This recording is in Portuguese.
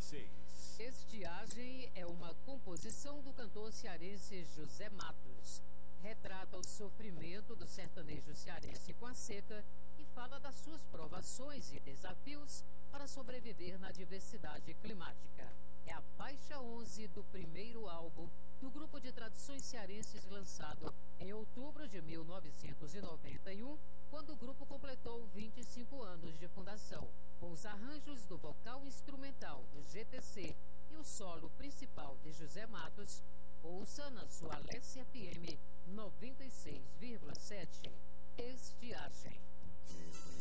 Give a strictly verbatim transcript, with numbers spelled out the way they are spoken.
seis. Estiagem é uma composição do cantor cearense José Matos. Retrata o sofrimento do sertanejo cearense com a seca e fala das suas provações e desafios para sobreviver na diversidade climática. É a faixa onze do primeiro álbum do grupo de tradições cearenses, lançado em outubro de mil novecentos e noventa e um, quando o grupo completou vinte e cinco anos de fundação. Com os arranjos do vocal instrumental do G T C e o solo principal de José Matos, ouça na sua Alessia F M noventa e seis vírgula sete. Estiagem.